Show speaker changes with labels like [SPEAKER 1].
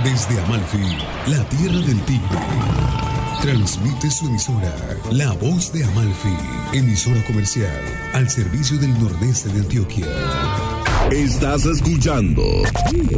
[SPEAKER 1] Desde Amalfi, la tierra del tigre. Transmite su emisora, La Voz de Amalfi, emisora comercial al servicio del nordeste de Antioquia.
[SPEAKER 2] Estás escuchando